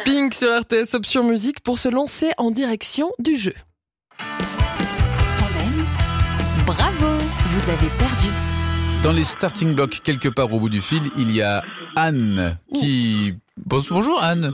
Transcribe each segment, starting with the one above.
Pink sur RTS Option Musique pour se lancer en direction du jeu. Bravo, vous avez perdu. Dans les starting blocks, quelque part au bout du fil, il y a Anne qui... Bonjour Anne.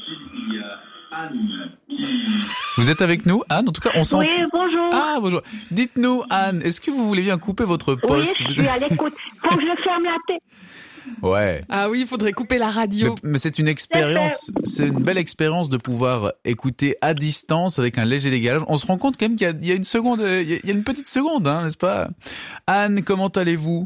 Vous êtes avec nous, Anne? En tout cas, on sent... Oui, bonjour. Ah, bonjour. Dites-nous, Anne, est-ce que vous voulez bien couper votre poste? Oui, je suis à l'écoute. Faut que je ferme la tête. Ouais. Ah oui, il faudrait couper la radio. Mais c'est une expérience, c'est une belle expérience de pouvoir écouter à distance avec un léger décalage. On se rend compte quand même qu'il y a une seconde, il y a une petite seconde, hein, n'est-ce pas? Anne, comment allez-vous?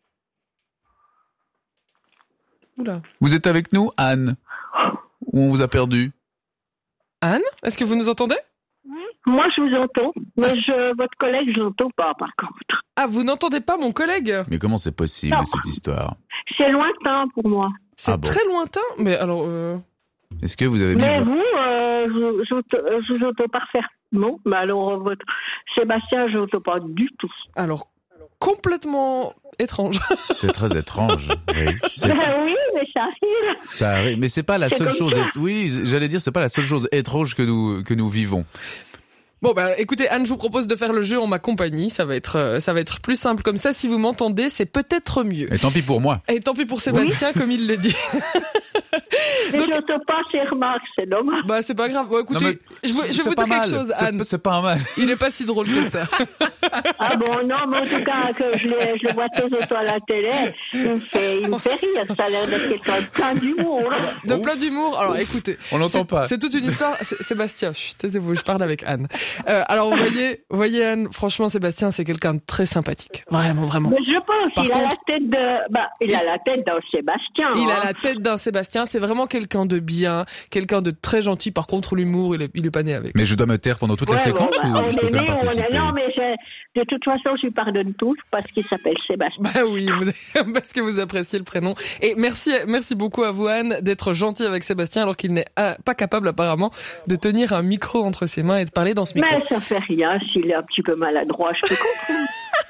Oula. Vous êtes avec nous, Anne? Ou on vous a perdu? Anne, est-ce que vous nous entendez? Moi, je vous entends, mais votre collègue, je l'entends pas, par contre. Ah, vous n'entendez pas mon collègue? Mais comment c'est possible, cette histoire? C'est lointain pour moi. C'est très lointain, mais alors... Est-ce que vous avez bien... Mais vous, je vous entends parfaitement. Mais alors, votre Sébastien, je n'entends pas du tout. Alors, complètement étrange. C'est très étrange. Oui, oui, mais ça arrive. Ça arrive, mais c'est pas la seule chose. Oui, j'allais dire, c'est pas la seule chose étrange que nous vivons. Bon bah écoutez Anne, je vous propose de faire le jeu en ma compagnie, ça va être plus simple comme ça. Si vous m'entendez, c'est peut-être mieux. Et tant pis pour moi. Et tant pis pour Sébastien, comme il le dit. Mais je n'entends pas ses remarques, c'est dommage. Bah c'est pas grave. Bon écoutez, je vais vous dire quelque chose, Anne. C'est pas un mal. Il est pas si drôle que ça. Ah bon, non, mais en tout cas, que je le vois de temps en temps à la télé, il me fait rire. Ça a l'air d'être quelqu'un de plein d'humour. De plein d'humour. Alors écoutez. On l'entend pas. C'est toute une histoire. Sébastien, taisez-vous, je parle avec Anne. Alors vous voyez Anne, franchement Sébastien, c'est quelqu'un de très sympathique. Vraiment. Mais je pense, il a la tête d'un Sébastien. Il a la tête d'un Sébastien, c'est vraiment quelqu'un de bien, quelqu'un de très gentil. Par contre, l'humour, il est pas né avec. Mais je dois me taire pendant toute la séquence ou je peux quand même participer? Non, mais de toute façon, je lui pardonne tout parce qu'il s'appelle Sébastien. Bah oui, parce que vous appréciez le prénom. Et merci beaucoup à vous, Anne, d'être gentil avec Sébastien alors qu'il n'est pas capable apparemment de tenir un micro entre ses mains et de parler dans ce micro. Mais ça fait rien, s'il est un petit peu maladroit, je peux comprendre.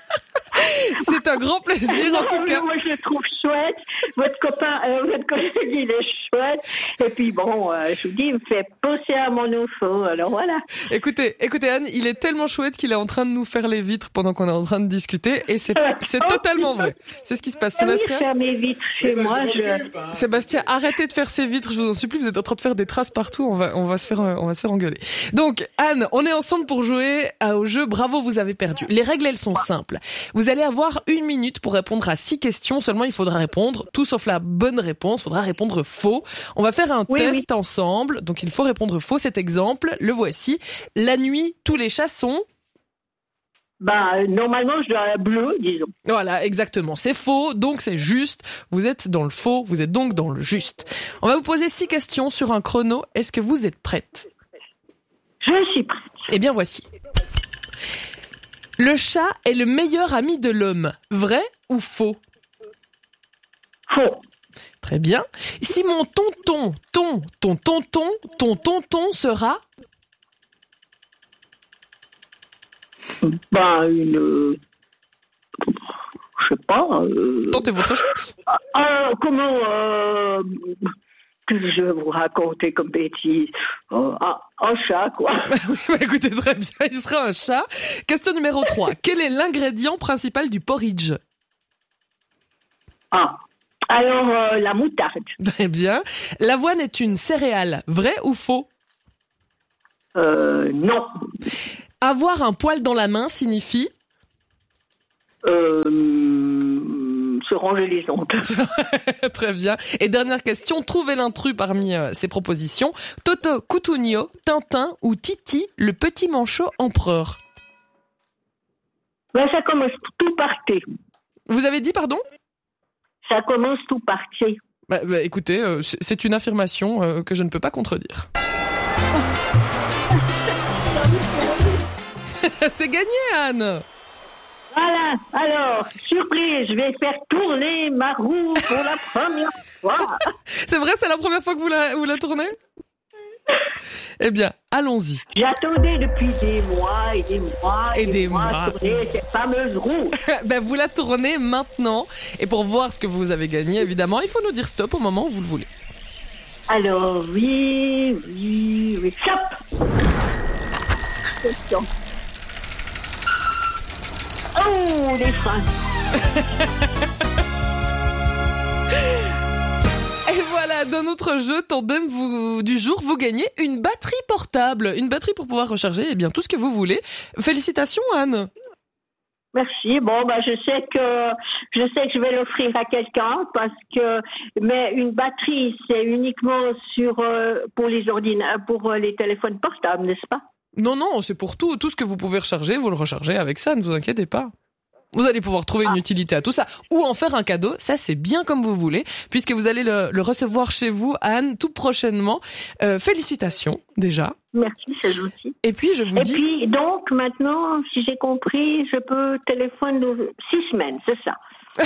C'est un grand plaisir en tout cas. Moi je le trouve chouette. Votre collègue il est chouette. Et puis bon, je vous dis, il me fait penser à mon enfant. Alors voilà. Écoutez Anne, il est tellement chouette qu'il est en train de nous faire les vitres pendant qu'on est en train de discuter et c'est totalement vrai. C'est ce qui se passe. Sébastien. Faire mes vitres chez moi. Sébastien, arrêtez de faire ces vitres. Je vous en supplie, vous êtes en train de faire des traces partout. On va se faire engueuler. Donc Anne, on est ensemble pour jouer au jeu. Bravo, vous avez perdu. Les règles, elles sont simples. Vous allez avoir 1 minute pour répondre à 6 questions. Seulement, il faudra répondre tout sauf la bonne réponse. Il faudra répondre faux. On va faire un test ensemble. Donc, il faut répondre faux. Cet exemple, le voici. La nuit, tous les chats sont... Normalement, je dois bleu, disons. Voilà, exactement. C'est faux, donc c'est juste. Vous êtes dans le faux, vous êtes donc dans le juste. On va vous poser 6 questions sur un chrono. Est-ce que vous êtes prête? Je suis prête. Eh bien, voici. Le chat est le meilleur ami de l'homme. Vrai ou faux? Faux. Très bien. Si mon tonton sera... Je sais pas. Tentez votre chance. Que je vais vous raconter comme bêtise? Un chat, quoi. Oui, écoutez, très bien, il sera un chat. Question numéro 3. Quel est l'ingrédient principal du porridge? Alors, la moutarde. Très bien. L'avoine est une céréale. Vrai ou faux? Non. Avoir un poil dans la main signifie? Se ranger les ongles. Très bien. Et dernière question, trouvez l'intrus parmi ces propositions. Toto Cutugno, Tintin ou Titi, le petit manchot empereur? Ça commence tout par T. Vous avez dit, pardon? Ça commence tout par T. Écoutez, c'est une affirmation que je ne peux pas contredire. C'est gagné, Anne. Voilà, alors, surprise, je vais faire tourner ma roue pour la première fois. C'est vrai, c'est la première fois que vous la tournez? Eh bien, allons-y. J'attendais depuis des mois et des mois tourner cette fameuse roue. Vous la tournez maintenant. Et pour voir ce que vous avez gagné, évidemment, il faut nous dire stop au moment où vous le voulez. Alors, oui. Stop. Attention. Oh, les freins. Et voilà, dans notre jeu Tandem du jour, vous gagnez une batterie portable. Une batterie pour pouvoir recharger tout ce que vous voulez. Félicitations, Anne. Merci. Bon, je sais que je vais l'offrir à quelqu'un mais une batterie, c'est uniquement pour les téléphones portables, n'est-ce pas? Non, c'est pour tout ce que vous pouvez recharger, vous le rechargez avec ça, ne vous inquiétez pas. Vous allez pouvoir trouver une utilité à tout ça, ou en faire un cadeau, ça c'est bien comme vous voulez, puisque vous allez le recevoir chez vous, Anne, tout prochainement. Félicitations, déjà. Merci, c'est gentil. Et puis, Et puis, donc, maintenant, si j'ai compris, je peux téléphoner 6 semaines, c'est ça?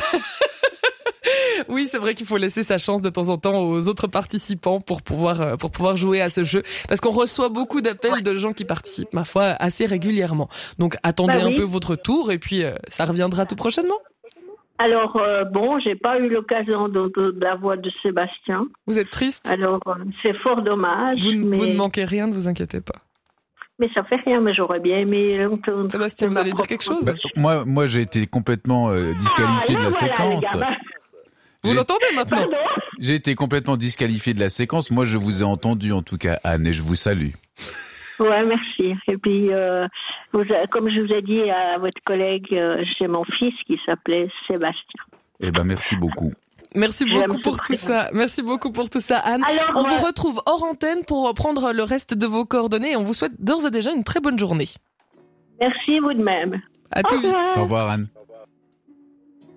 Oui, c'est vrai qu'il faut laisser sa chance de temps en temps aux autres participants pour pouvoir jouer à ce jeu, parce qu'on reçoit beaucoup d'appels de gens qui participent, ma foi, assez régulièrement. Donc attendez un peu votre tour et puis ça reviendra tout prochainement. Alors j'ai pas eu l'occasion de la voix de Sébastien. Vous êtes triste? Alors c'est fort dommage. Vous ne manquez rien, ne vous inquiétez pas. Mais ça fait rien, mais j'aurais bien aimé l'entendre. Sébastien, vous allez dire quelque chose? Moi, j'ai été complètement disqualifié de la séquence. Vous l'entendez maintenant? Pardon? J'ai été complètement disqualifié de la séquence. Moi, je vous ai entendu, en tout cas, Anne, et je vous salue. Ouais, merci. Et puis, comme je vous ai dit à votre collègue, j'ai mon fils qui s'appelait Sébastien. Merci beaucoup. Merci beaucoup pour tout ça. Merci beaucoup pour tout ça, Anne. Alors, on vous retrouve hors antenne pour reprendre le reste de vos coordonnées et on vous souhaite d'ores et déjà une très bonne journée. Merci, vous de même. À tout vite. Au revoir, Anne.